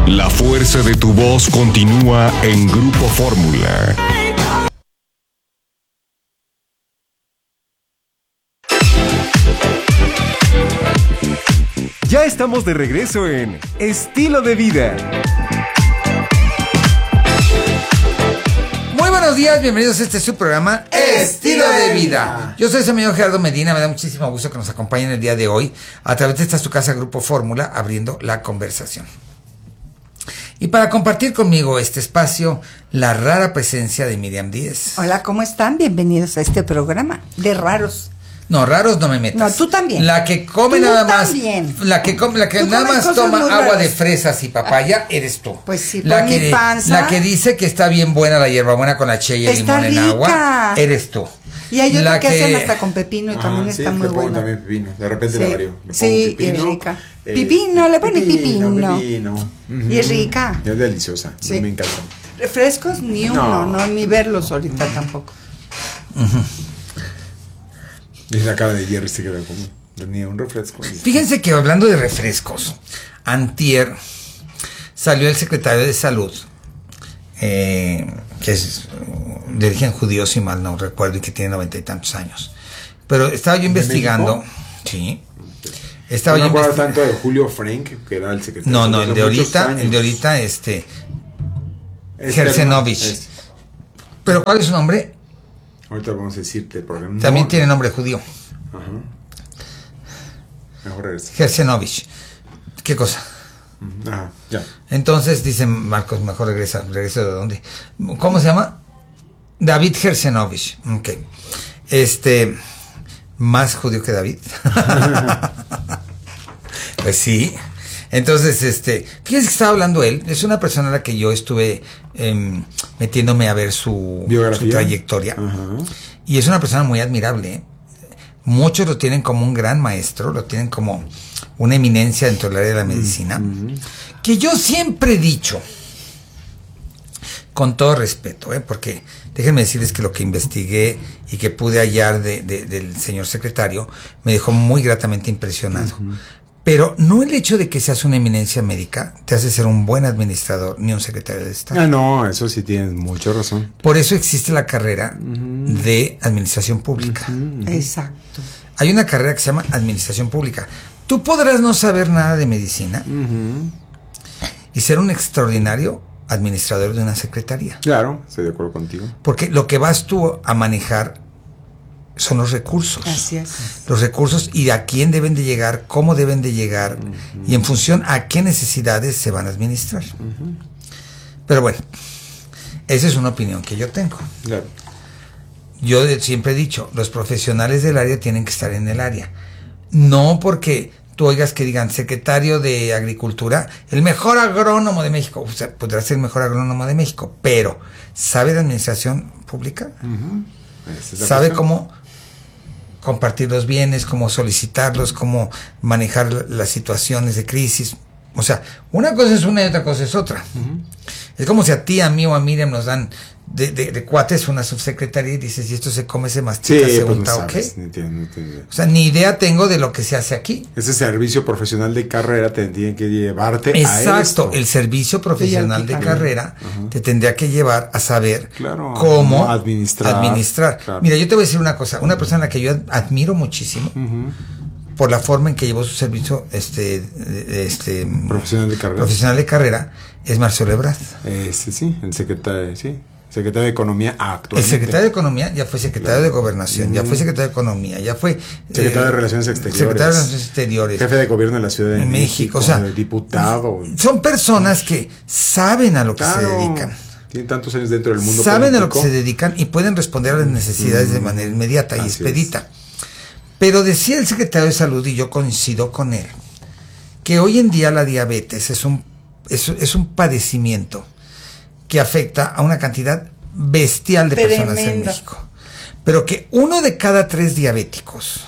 La fuerza de tu voz continúa en Grupo Fórmula. Ya estamos de regreso en Estilo de Vida. Muy buenos días, bienvenidos a este su programa Estilo de Vida. Yo soy su amigo Gerardo Medina, me da muchísimo gusto que nos acompañen el día de hoy a través de esta su casa Grupo Fórmula, abriendo la conversación. Y para compartir conmigo este espacio, la rara presencia de Miriam Díez. Hola, ¿cómo están? Bienvenidos a este programa de raros. No, raros no me metas. No, tú también. La que come Tú nada más. también. La que nada más toma agua raras de fresas y papaya, eres tú. Pues sí, la por que, mi panza. La que dice que está bien buena la hierbabuena con la che y el Está limón rica. en agua, eres tú. Y hay La otra que hacen hasta con pepino y también sí, está muy le pongo buena. también pepino. De repente Sí, la varío. Le sí, pongo y es rica. Pepino, le ponen pepino. Y es rica. Es deliciosa. Sí. Me encanta. Refrescos ni uno, no, ni verlos ahorita tampoco. Y la cara de Jerry se queda como ni un refresco. Fíjense que hablando de refrescos, antier salió el secretario de Salud, que es de origen judío, si mal no recuerdo, y que tiene 90 y tantos años. Pero estaba yo investigando. México? Sí. Estaba No me yo acuerdo tanto de Julio Frank, que era el secretario. No, el de ahorita, Gersenovich. Pero ¿cuál es su nombre? Ahorita vamos a decirte, porque También tiene nombre judío. Ajá. Mejor regresa. Gersenovich. ¿Qué cosa? Ajá, ya. Entonces dice Marcos, mejor regresa de dónde. ¿Cómo se llama? David Gersenovich. Ok. Más judío que David. Pues sí. Entonces, fíjense que estaba hablando él. Es una persona a la que yo estuve metiéndome a ver su trayectoria. Ajá. Y es una persona muy admirable, ¿eh? Muchos lo tienen como un gran maestro, lo tienen como una eminencia dentro del área de la medicina, que yo siempre he dicho, con todo respeto, porque déjenme decirles que lo que investigué y que pude hallar del señor secretario me dejó muy gratamente impresionado. Pero no el hecho de que seas una eminencia médica te hace ser un buen administrador ni un secretario de Estado. No, eso sí tienes mucha razón. Por eso existe la carrera de administración pública. Exacto. Hay una carrera que se llama administración pública. Tú podrás no saber nada de medicina y ser un extraordinario administrador de una secretaría. Claro, estoy de acuerdo contigo. Porque lo que vas tú a manejar son los recursos. Así es. Los recursos y a quién deben de llegar, cómo deben de llegar y en función a qué necesidades se van a administrar. Pero bueno, esa es una opinión que yo tengo. Claro. Yo siempre he dicho, los profesionales del área tienen que estar en el área. No porque tú oigas que digan secretario de Agricultura, el mejor agrónomo de México. O sea, podrá ser el mejor agrónomo de México, pero ¿sabe de administración pública? ¿Sabe cómo compartir los bienes, cómo solicitarlos, cómo manejar las situaciones de crisis? O sea, una cosa es una y otra cosa es otra. Es como si a ti, a mí o a Miriam nos dan de cuates una subsecretaría y dices, ¿y esto se come, se mastica, se unta o qué? O sea, ni idea tengo de lo que se hace aquí. Ese servicio profesional de carrera te tiene que llevarte Exacto, a esto. El servicio profesional de carrera te tendría que llevar a saber cómo administrar. Claro. Mira, yo te voy a decir una cosa, una persona a la que yo admiro muchísimo por la forma en que llevó su servicio profesional de carrera es Marcelo Ebrard. Sí, el secretario, secretario de Economía actualmente. El secretario de Economía ya fue secretario de Gobernación, ya fue secretario de Economía, ya fue secretario de Relaciones Exteriores. Secretario de Relaciones Exteriores. Jefe de Gobierno de la Ciudad de México, o sea, diputado. Son personas que saben a lo que se dedican. Tienen tantos años dentro del mundo saben político. A lo que se dedican y pueden responder a las necesidades de manera inmediata y expedita. Pero decía el secretario de Salud, y yo coincido con él, que hoy en día la diabetes es un padecimiento que afecta a una cantidad bestial de personas en México. Pero que uno de cada tres diabéticos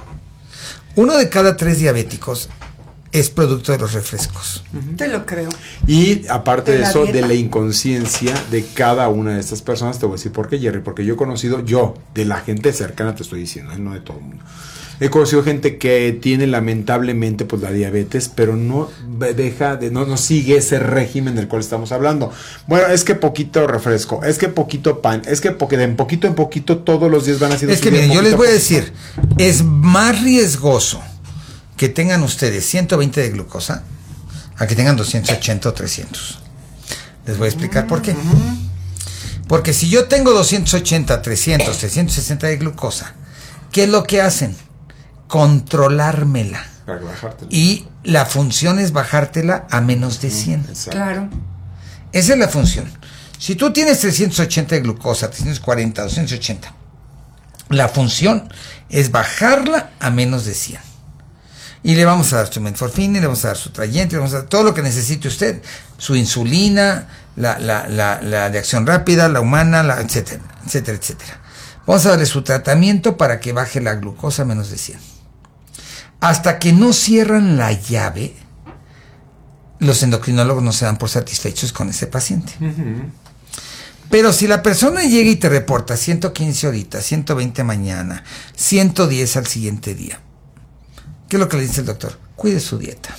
es producto de los refrescos. Te lo creo. Y aparte de eso, dieta. de la inconsciencia de cada una de estas personas, te voy a decir por qué, Jerry, porque yo he conocido, de la gente cercana te estoy diciendo, no de todo el mundo, He conocido gente que tiene lamentablemente pues la diabetes, pero no deja de, no sigue ese régimen del cual estamos hablando. Bueno, es que poquito refresco, es que poquito pan, es que de en poquito todos los días van haciendo. Es que miren, yo les voy a decir, es más riesgoso que tengan ustedes 120 de glucosa a que tengan 280 o 300. Les voy a explicar por qué. Porque si yo tengo 280, 300, 360 de glucosa, ¿qué es lo que hacen? Controlármela. Para bajártela. Y la función es bajártela a menos de 100. Exacto. Claro. Esa es la función. Si tú tienes 380 de glucosa, 340, 280, la función es bajarla a menos de 100. Y le vamos a dar su metformina, le vamos a dar su trayente, le vamos a dar todo lo que necesite usted, su insulina, la de acción rápida, la humana, etcétera, etcétera, etcétera. Vamos a darle su tratamiento para que baje la glucosa a menos de 100. Hasta que no cierran la llave, los endocrinólogos no se dan por satisfechos con ese paciente. Pero si la persona llega y te reporta 115 ahorita, 120 mañana, 110 al siguiente día, ¿qué es lo que le dice el doctor? Cuide su dieta.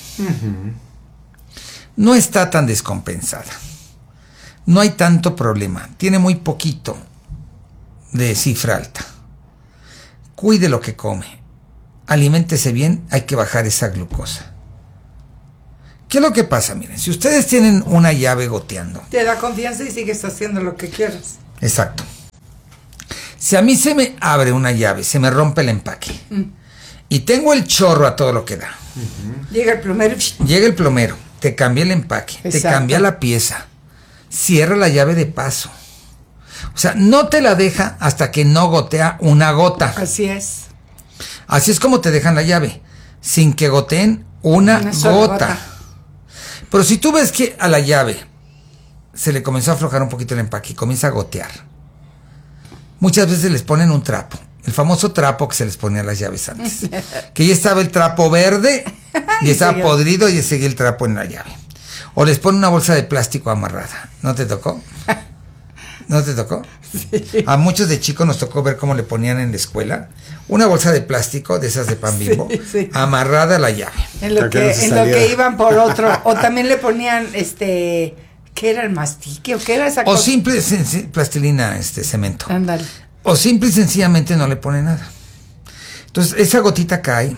No está tan descompensada. No hay tanto problema. Tiene muy poquito de cifra alta. Cuide lo que come. Aliméntese bien, hay que bajar esa glucosa. ¿Qué es lo que pasa? Miren, si ustedes tienen una llave goteando. Te da confianza y sigues haciendo lo que quieras. Exacto. Si a mí se me abre una llave, se me rompe el empaque. Y tengo el chorro a todo lo que da. Llega el plomero. Llega el plomero, te cambia el empaque, te Exacto. cambia la pieza, cierra la llave de paso. O sea, no te la deja hasta que no gotea una gota. Así es. Así es como te dejan la llave, sin que goteen una sola gota. Pero si tú ves que a la llave se le comenzó a aflojar un poquito el empaque y comienza a gotear, muchas veces les ponen un trapo. El famoso trapo que se les ponía a las llaves antes. Que ya estaba el trapo verde y estaba podrido y seguía el trapo en la llave. O les ponen una bolsa de plástico amarrada. ¿No te tocó? ¿No te tocó? Sí. A muchos de chicos nos tocó ver cómo le ponían en la escuela una bolsa de plástico, de esas de Pan Bimbo, sí. amarrada a la llave. En lo que iban por otro. O también le ponían, ¿qué era el mastique? ¿O qué era esa cosa? O simple plastilina, cemento. Ándale. O simple y sencillamente no le pone nada. Entonces, esa gotita cae.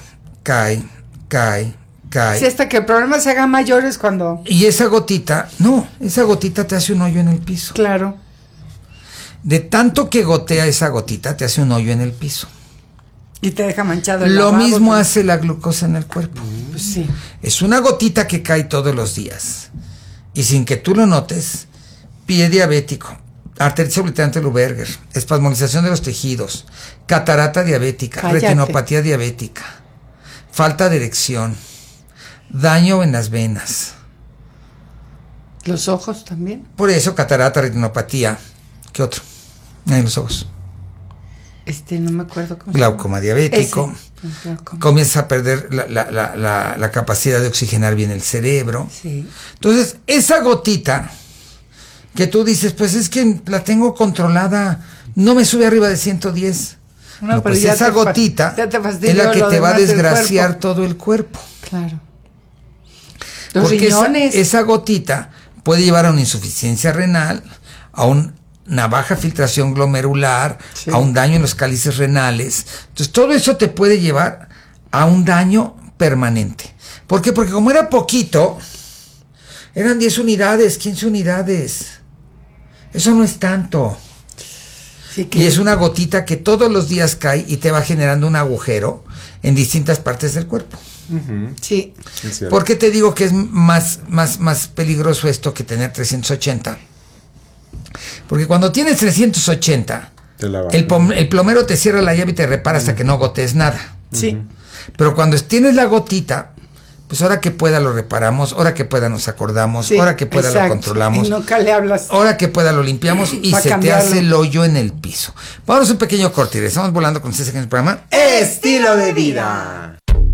Sí, hasta que el problema se haga mayor es cuando... Y esa gotita te hace un hoyo en el piso. Claro. De tanto que gotea esa gotita, te hace un hoyo en el piso. Y te deja manchado el Lo lavabo, mismo hace la glucosa en el cuerpo. Pues sí. Es una gotita que cae todos los días. Y sin que tú lo notes, pie diabético, arteritis obliterante Luberger, espasmolización de los tejidos, catarata diabética, Cállate. retinopatía diabética, falta de erección, daño en las venas. Los ojos también. Por eso, catarata, retinopatía. ¿Qué otro? En los ojos. No me acuerdo cómo. Glaucoma diabético. Glaucoma. Comienza a perder la capacidad de oxigenar bien el cerebro. Sí. Entonces, esa gotita que tú dices, pues es que la tengo controlada, no me sube arriba de 110. No, pues esa gotita es la que te va a desgraciar todo el cuerpo. Claro. Los Porque riñones. esa gotita puede llevar a una insuficiencia renal, a una baja filtración glomerular, sí, a un daño en los cálices renales. Entonces, todo eso te puede llevar a un daño permanente. ¿Por qué? Porque como era poquito, eran 10 unidades, 15 unidades. Eso no es tanto. Sí, que... Y es una gotita que todos los días cae y te va generando un agujero en distintas partes del cuerpo. Sí. ¿Por qué te digo que es más peligroso esto que tener 380? Porque cuando tienes 380, el plomero te cierra la llave y te repara hasta que no gotees nada. Sí. Pero cuando tienes la gotita, pues ahora que pueda lo reparamos, ahora que pueda nos acordamos, sí, ahora que pueda lo controlamos, y nunca le hablas. Ahora que pueda lo limpiamos y se cambiarlo. Te hace el hoyo en el piso. Vamos a un pequeño corte y estamos volando con César en el programa Estilo de Vida.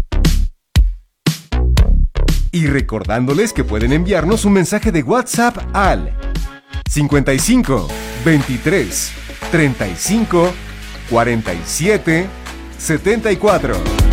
Y recordándoles que pueden enviarnos un mensaje de WhatsApp al 55 23 35 47 74.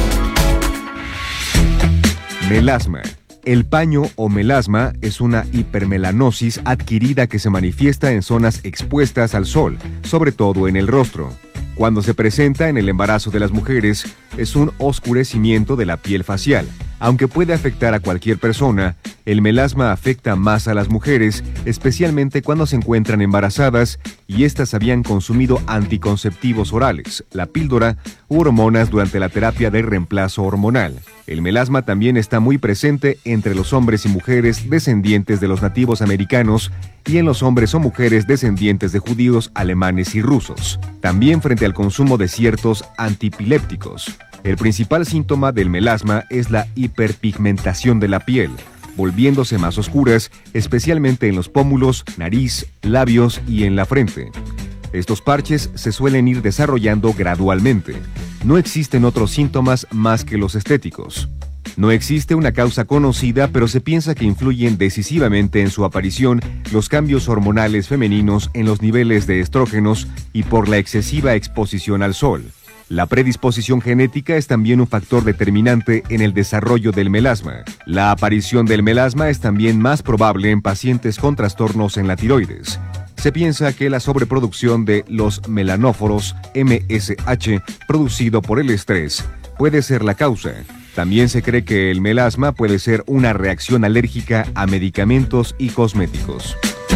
Melasma. El paño o melasma es una hipermelanosis adquirida que se manifiesta en zonas expuestas al sol, sobre todo en el rostro. Cuando se presenta en el embarazo de las mujeres, es un oscurecimiento de la piel facial. Aunque puede afectar a cualquier persona, el melasma afecta más a las mujeres, especialmente cuando se encuentran embarazadas y éstas habían consumido anticonceptivos orales, la píldora u hormonas durante la terapia de reemplazo hormonal. El melasma también está muy presente entre los hombres y mujeres descendientes de los nativos americanos y en los hombres o mujeres descendientes de judíos, alemanes y rusos. También frente al consumo de ciertos antipilépticos. El principal síntoma del melasma es la hiperpigmentación de la piel, volviéndose más oscuras, especialmente en los pómulos, nariz, labios y en la frente. Estos parches se suelen ir desarrollando gradualmente. No existen otros síntomas más que los estéticos. No existe una causa conocida, pero se piensa que influyen decisivamente en su aparición los cambios hormonales femeninos en los niveles de estrógenos y por la excesiva exposición al sol. La predisposición genética es también un factor determinante en el desarrollo del melasma. La aparición del melasma es también más probable en pacientes con trastornos en la tiroides. Se piensa que la sobreproducción de los melanóforos MSH producido por el estrés puede ser la causa. También se cree que el melasma puede ser una reacción alérgica a medicamentos y cosméticos.